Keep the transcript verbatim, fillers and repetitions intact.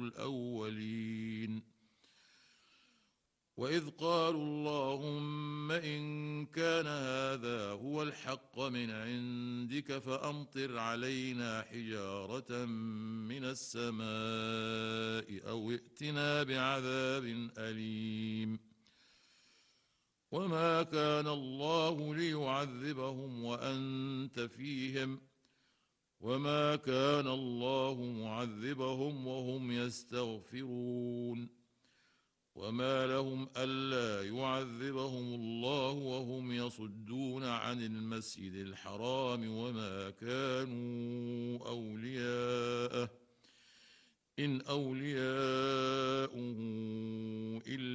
الأولين. وإذ قالوا اللهم إن كان هذا هو الحق من عندك فأمطر علينا حجارة من السماء أو ائتنا بعذاب أليم. وما كان الله ليعذبهم وأنت فيهم وما كان الله معذبهم وهم يستغفرون. وما لهم ألا يعذبهم الله وهم يصدون عن المسجد الحرام وما كانوا أولياءه إن أولياؤه إلا